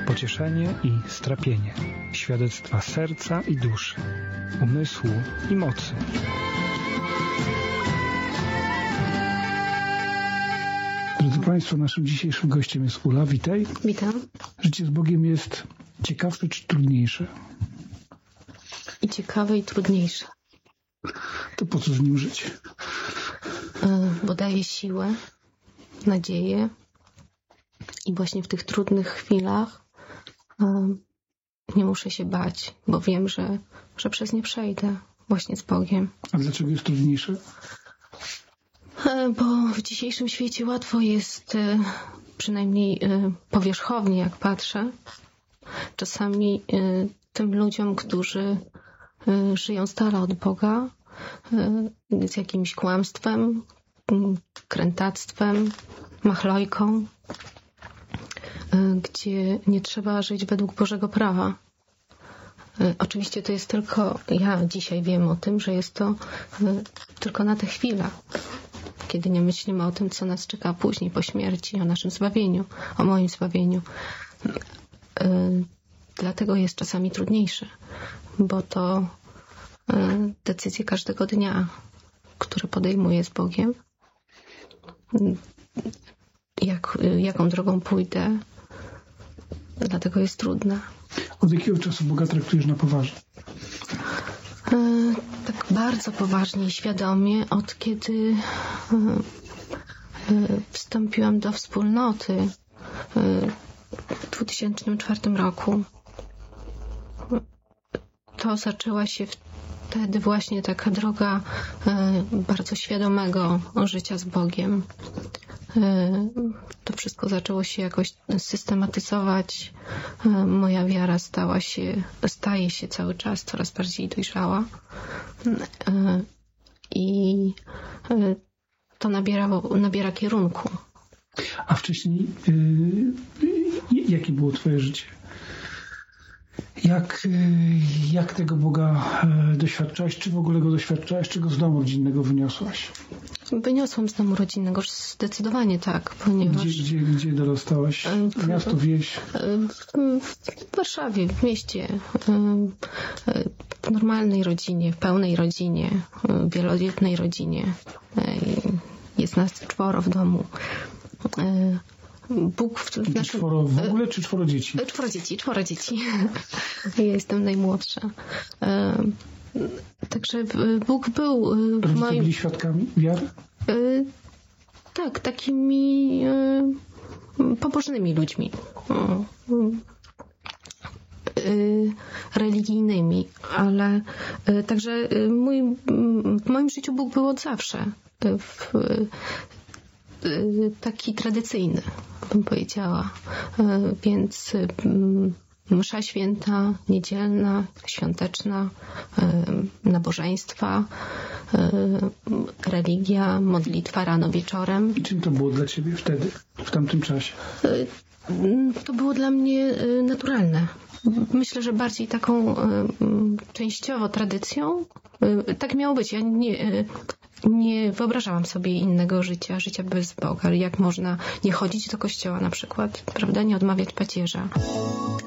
pocieszenie i strapienie, świadectwa serca i duszy, umysłu i mocy. Drodzy Państwo, naszym dzisiejszym gościem jest Ula. Witaj. Witam. Życie z Bogiem jest ciekawsze czy trudniejsze? I ciekawe, i trudniejsze. To po co z nim żyć? Bo daje siłę, nadzieję i właśnie w tych trudnych chwilach nie muszę się bać, bo wiem, że przez nie przejdę właśnie z Bogiem. A dlaczego jest trudniejsze? Bo w dzisiejszym świecie łatwo jest, przynajmniej powierzchownie jak patrzę, czasami tym ludziom, którzy żyją z dala od Boga, z jakimś kłamstwem, krętactwem, machlojką, gdzie nie trzeba żyć według Bożego prawa. Oczywiście to jest tylko, ja dzisiaj wiem o tym, że jest to tylko na tę chwilę, kiedy nie myślimy o tym, co nas czeka później, po śmierci, o naszym zbawieniu, o moim zbawieniu. Dlatego jest czasami trudniejszy, bo to decyzje każdego dnia, które podejmuję z Bogiem, jaką drogą pójdę, dlatego jest trudne. Od jakiego czasu Boga traktujesz na poważnie? Tak bardzo poważnie i świadomie, od kiedy wstąpiłam do wspólnoty w 2004 roku. To zaczęła się wtedy właśnie taka droga bardzo świadomego życia z Bogiem. To wszystko zaczęło się jakoś systematyzować. Moja wiara staje się cały czas coraz bardziej dojrzała. I to nabiera kierunku. A wcześniej jakie było Twoje życie? Jak tego Boga doświadczałaś? Czy w ogóle go doświadczałaś? Czy go z domu rodzinnego wyniosłaś? Wyniosłam z domu rodzinnego, zdecydowanie tak, ponieważ... Gdzie dorastałaś? Miasto, wieś? W Warszawie, w mieście. W normalnej rodzinie, w pełnej rodzinie, wielodzietnej rodzinie. Jest nas 4 w domu. Bóg w naszym... 4 w ogóle, czy 4 dzieci? 4 dzieci. Ja jestem najmłodsza. Także Bóg był w moim... byli świadkami wiary? Tak, takimi pobożnymi ludźmi. Religijnymi, ale także w moim życiu Bóg był od zawsze. Taki tradycyjny, bym powiedziała. Więc msza święta, niedzielna, świąteczna, nabożeństwa, religia, modlitwa rano, wieczorem. I czym to było dla Ciebie wtedy, w tamtym czasie? To było dla mnie naturalne. Myślę, że bardziej taką częściowo tradycją. Tak miało być. Ja nie wyobrażałam sobie innego życia bez Boga. Jak można nie chodzić do kościoła na przykład, prawda? Nie odmawiać pacierza.